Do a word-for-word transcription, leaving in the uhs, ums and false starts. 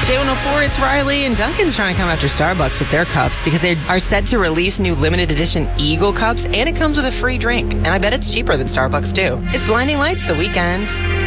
J one oh four, it's Riley, and Dunkin's trying to come after Starbucks with their cups because they are set to release new limited edition Eagle cups, and it comes with a free drink. And I bet it's cheaper than Starbucks, too. It's Blinding Lights the weekend.